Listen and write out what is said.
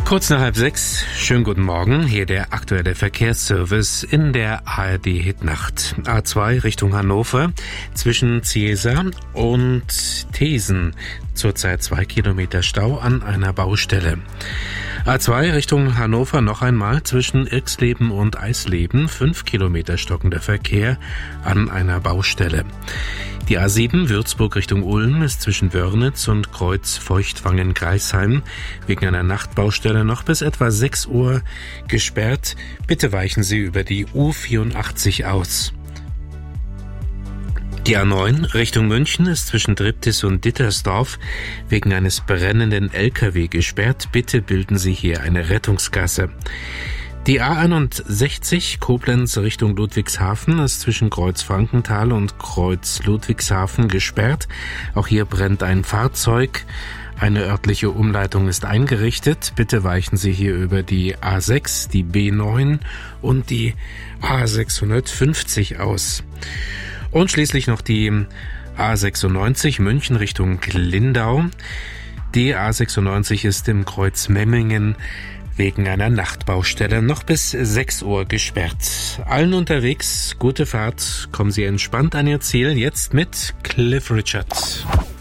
Kurz nach 5:30, schönen guten Morgen, hier der aktuelle Verkehrsservice in der ARD-Hitnacht. A2 Richtung Hannover, zwischen Ziesa und Thesen, zurzeit 2 Kilometer Stau an einer Baustelle. A2 Richtung Hannover noch einmal, zwischen Irxleben und Eisleben, 5 Kilometer stockender Verkehr an einer Baustelle. Die A7 Würzburg Richtung Ulm ist zwischen Wörnitz und Kreuz Feuchtwangen-Greisheim wegen einer Nachtbaustelle noch bis etwa 6 Uhr gesperrt. Bitte weichen Sie über die U84 aus. Die A9 Richtung München ist zwischen Triptis und Dittersdorf wegen eines brennenden LKW gesperrt. Bitte bilden Sie hier eine Rettungsgasse. Die A61 Koblenz Richtung Ludwigshafen ist zwischen Kreuz Frankenthal und Kreuz Ludwigshafen gesperrt. Auch hier brennt ein Fahrzeug. Eine örtliche Umleitung ist eingerichtet. Bitte weichen Sie hier über die A6, die B9 und die A650 aus. Und schließlich noch die A96 München Richtung Lindau. Die A96 ist im Kreuz Memmingen wegen einer Nachtbaustelle noch bis 6 Uhr gesperrt. Allen unterwegs, gute Fahrt, kommen Sie entspannt an Ihr Ziel, jetzt mit Cliff Richard.